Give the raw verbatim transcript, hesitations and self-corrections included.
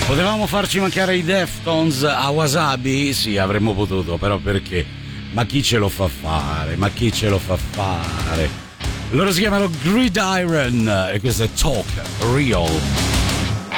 Potevamo farci mancare i Deftones a Wasabi? Sì, avremmo potuto, però perché? Ma chi ce lo fa fare? Ma chi ce lo fa fare? Loro si chiamano Gridiron e questo è Talk Real.